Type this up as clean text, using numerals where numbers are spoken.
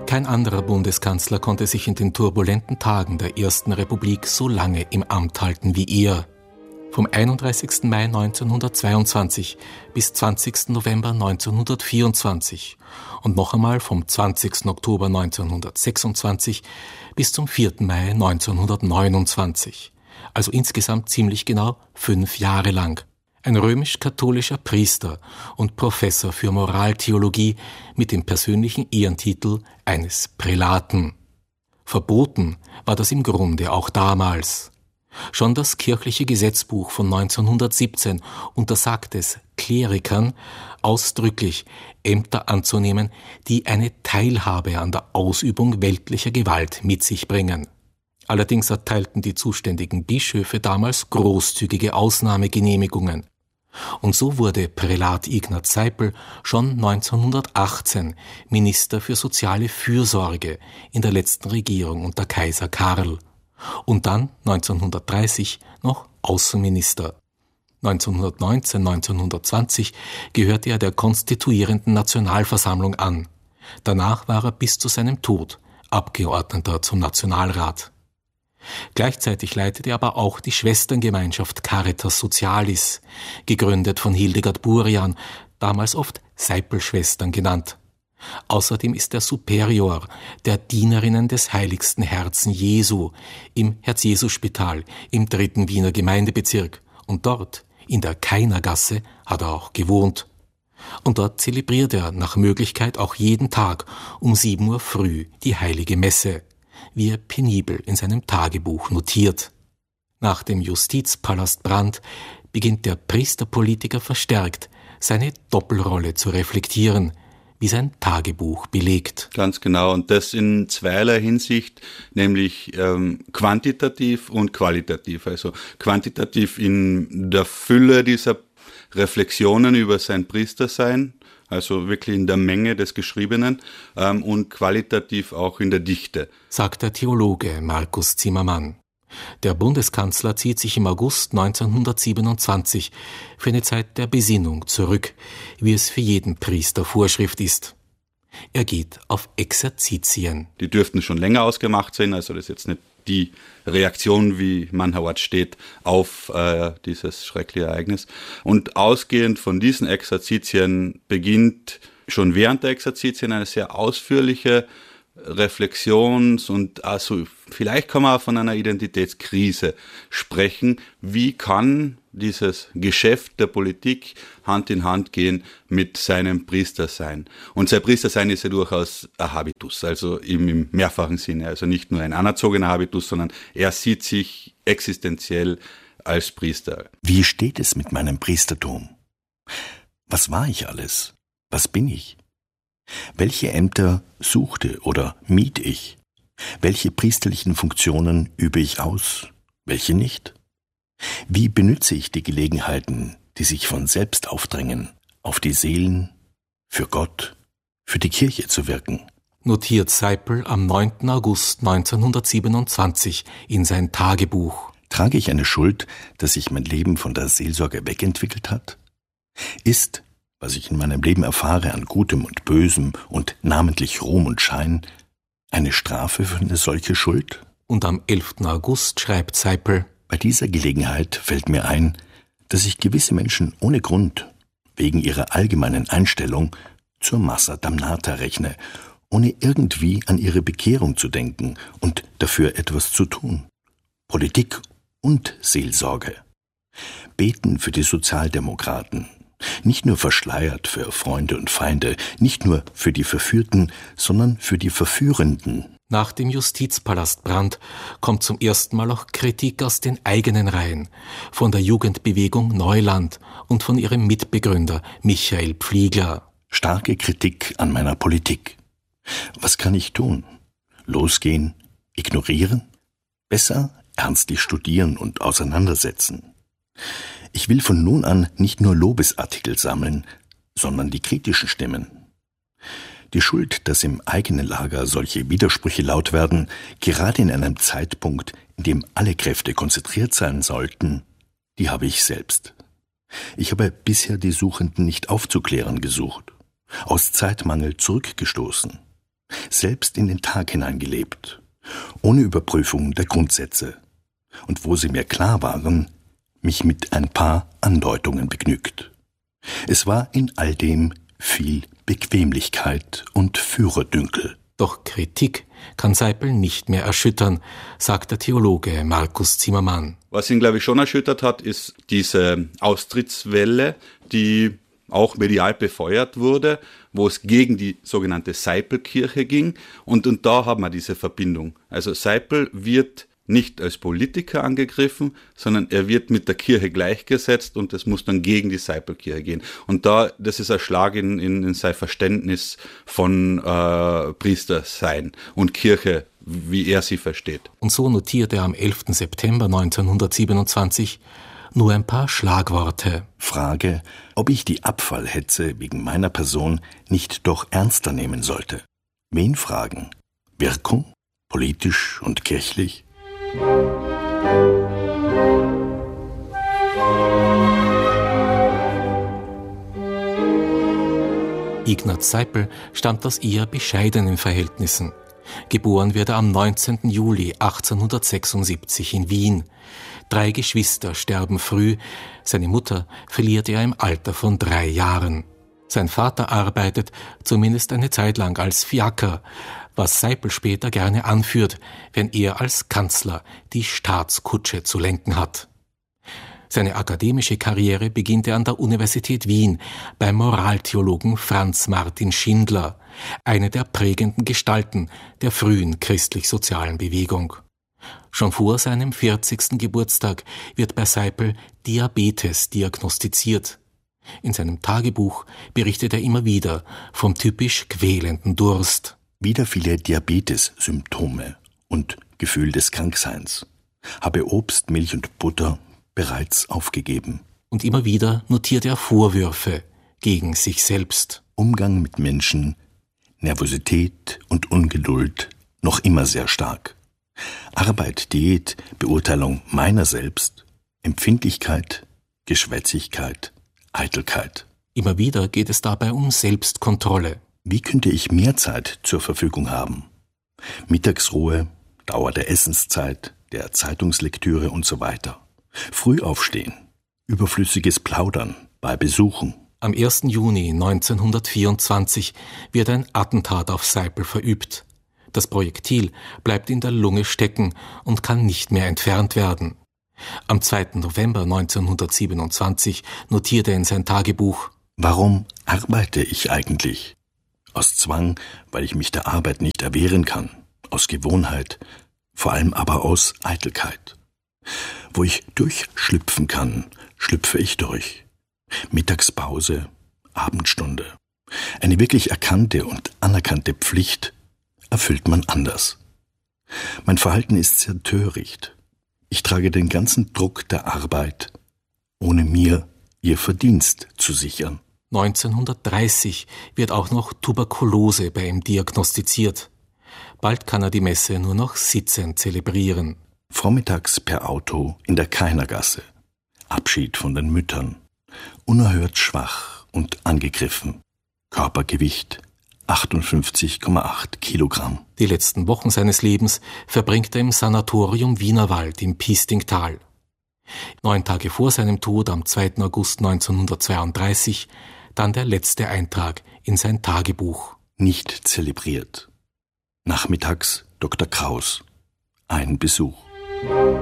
Kein anderer Bundeskanzler konnte sich in den turbulenten Tagen der Ersten Republik so lange im Amt halten wie er. Vom 31. Mai 1922 bis 20. November 1924 und noch einmal vom 20. Oktober 1926 bis zum 4. Mai 1929. Also insgesamt ziemlich genau 5 Jahre lang. Ein römisch-katholischer Priester und Professor für Moraltheologie mit dem persönlichen Ehrentitel eines Prälaten. Verboten war das im Grunde auch damals. Schon das kirchliche Gesetzbuch von 1917 untersagt es Klerikern ausdrücklich, Ämter anzunehmen, die eine Teilhabe an der Ausübung weltlicher Gewalt mit sich bringen. Allerdings erteilten die zuständigen Bischöfe damals großzügige Ausnahmegenehmigungen. Und so wurde Prälat Ignaz Seipel schon 1918 Minister für soziale Fürsorge in der letzten Regierung unter Kaiser Karl und dann 1930 noch Außenminister. 1919/1920 gehörte er der konstituierenden Nationalversammlung an. Danach war er bis zu seinem Tod Abgeordneter zum Nationalrat. Gleichzeitig leitete er aber auch die Schwesterngemeinschaft Caritas Socialis, gegründet von Hildegard Burian, damals oft Seipel-Schwestern genannt. Außerdem ist er Superior der Dienerinnen des Heiligsten Herzen Jesu im Herz-Jesu-Spital im 3. Wiener Gemeindebezirk und dort, in der Kainergasse, hat er auch gewohnt. Und dort zelebriert er nach Möglichkeit auch jeden Tag um 7 Uhr früh die Heilige Messe, wie er penibel in seinem Tagebuch notiert. Nach dem Justizpalastbrand beginnt der Priesterpolitiker verstärkt, seine Doppelrolle zu reflektieren, wie sein Tagebuch belegt. Ganz genau, und das in zweierlei Hinsicht, nämlich quantitativ und qualitativ. Also quantitativ in der Fülle dieser Reflexionen über sein Priestersein, also wirklich in der Menge des Geschriebenen, und qualitativ auch in der Dichte. Sagt der Theologe Markus Zimmermann. Der Bundeskanzler zieht sich im August 1927 für eine Zeit der Besinnung zurück, wie es für jeden Priester Vorschrift ist. Er geht auf Exerzitien. Die dürften schon länger ausgemacht sein, also das ist jetzt nicht die Reaktion, wie mancherorts steht, auf dieses schreckliche Ereignis. Und ausgehend von diesen Exerzitien beginnt schon während der Exerzitien eine sehr ausführliche Reflexions- und also vielleicht kann man auch von einer Identitätskrise sprechen. Wie kann dieses Geschäft der Politik Hand in Hand gehen mit seinem Priestersein? Und sein Priestersein ist ja durchaus ein Habitus, also im mehrfachen Sinne, also nicht nur ein anerzogener Habitus, sondern er sieht sich existenziell als Priester. Wie steht es mit meinem Priestertum? Was war ich alles? Was bin ich? Welche Ämter suchte oder mied ich? Welche priesterlichen Funktionen übe ich aus? Welche nicht? Wie benütze ich die Gelegenheiten, die sich von selbst aufdrängen, auf die Seelen, für Gott, für die Kirche zu wirken? Notiert Seipel am 9. August 1927 in sein Tagebuch. Trage ich eine Schuld, dass sich mein Leben von der Seelsorge wegentwickelt hat? Ist, was ich in meinem Leben erfahre an Gutem und Bösem und namentlich Ruhm und Schein, eine Strafe für eine solche Schuld? Und am 11. August schreibt Seipel: Bei dieser Gelegenheit fällt mir ein, dass ich gewisse Menschen ohne Grund, wegen ihrer allgemeinen Einstellung, zur Massa damnata rechne, ohne irgendwie an ihre Bekehrung zu denken und dafür etwas zu tun. Politik und Seelsorge. Beten für die Sozialdemokraten. Nicht nur verschleiert für Freunde und Feinde, nicht nur für die Verführten, sondern für die Verführenden. Nach dem Justizpalastbrand kommt zum ersten Mal auch Kritik aus den eigenen Reihen, von der Jugendbewegung Neuland und von ihrem Mitbegründer Michael Pfliegler. Starke Kritik an meiner Politik. Was kann ich tun? Losgehen? Ignorieren? Besser ernstlich studieren und auseinandersetzen. Ich will von nun an nicht nur Lobesartikel sammeln, sondern die kritischen Stimmen. Die Schuld, dass im eigenen Lager solche Widersprüche laut werden, gerade in einem Zeitpunkt, in dem alle Kräfte konzentriert sein sollten, die habe ich selbst. Ich habe bisher die Suchenden nicht aufzuklären gesucht, aus Zeitmangel zurückgestoßen. selbst in den Tag hineingelebt, ohne Überprüfung der Grundsätze, und wo sie mir klar waren, mich mit ein paar Andeutungen begnügt. Es war in all dem viel Bequemlichkeit und Führerdünkel. Doch Kritik kann Seipel nicht mehr erschüttern, sagt der Theologe Markus Zimmermann. Was ihn, glaube ich, schon erschüttert hat, ist diese Austrittswelle, die auch medial befeuert wurde, wo es gegen die sogenannte Seipel-Kirche ging. Und da haben wir diese Verbindung. Also Seipel wird nicht als Politiker angegriffen, sondern er wird mit der Kirche gleichgesetzt und das muss dann gegen die Seipel-Kirche gehen. Und das ist ein Schlag in sein Verständnis von Priestersein und Kirche, wie er sie versteht. Und so notiert er am 11. September 1927 nur ein paar Schlagworte. Frage, ob ich die Abfallhetze wegen meiner Person nicht doch ernster nehmen sollte. Wen fragen? Wirkung? Politisch und kirchlich? Ignaz Seipel stammt aus eher bescheidenen Verhältnissen. Geboren wird er am 19. Juli 1876 in Wien. 3 Geschwister sterben früh, seine Mutter verliert er im Alter von 3 Jahren. Sein Vater arbeitet zumindest eine Zeit lang als Fiaker, was Seipel später gerne anführt, wenn er als Kanzler die Staatskutsche zu lenken hat. Seine akademische Karriere beginnt er an der Universität Wien beim Moraltheologen Franz Martin Schindler, eine der prägenden Gestalten der frühen christlich-sozialen Bewegung. Schon vor seinem 40. Geburtstag wird bei Seipel Diabetes diagnostiziert. In seinem Tagebuch berichtet er immer wieder vom typisch quälenden Durst. Wieder viele Diabetes-Symptome und Gefühl des Krankseins. Habe Obst, Milch und Butter bereits aufgegeben. Und immer wieder notiert er Vorwürfe gegen sich selbst. Umgang mit Menschen, Nervosität und Ungeduld noch immer sehr stark. Arbeit, Diät, Beurteilung meiner selbst, Empfindlichkeit, Geschwätzigkeit, Eitelkeit. Immer wieder geht es dabei um Selbstkontrolle. Wie könnte ich mehr Zeit zur Verfügung haben? Mittagsruhe, Dauer der Essenszeit, der Zeitungslektüre und so weiter. Früh aufstehen, überflüssiges Plaudern bei Besuchen. Am 1. Juni 1924 wird ein Attentat auf Seipel verübt. Das Projektil bleibt in der Lunge stecken und kann nicht mehr entfernt werden. Am 2. November 1927 notiert er in sein Tagebuch: Warum arbeite ich eigentlich? Aus Zwang, weil ich mich der Arbeit nicht erwehren kann. Aus Gewohnheit, vor allem aber aus Eitelkeit. Wo ich durchschlüpfen kann, schlüpfe ich durch. Mittagspause, Abendstunde. Eine wirklich erkannte und anerkannte Pflicht erfüllt man anders. Mein Verhalten ist sehr töricht. Ich trage den ganzen Druck der Arbeit, ohne mir ihr Verdienst zu sichern. 1930 wird auch noch Tuberkulose bei ihm diagnostiziert. Bald kann er die Messe nur noch sitzend zelebrieren. Vormittags per Auto in der Kainergasse. Abschied von den Müttern. Unerhört schwach und angegriffen. Körpergewicht 58,8 Kilogramm. Die letzten Wochen seines Lebens verbringt er im Sanatorium Wienerwald im Piestingtal. 9 Tage vor seinem Tod am 2. August 1932 dann der letzte Eintrag in sein Tagebuch. Nicht zelebriert. Nachmittags Dr. Kraus. Ein Besuch.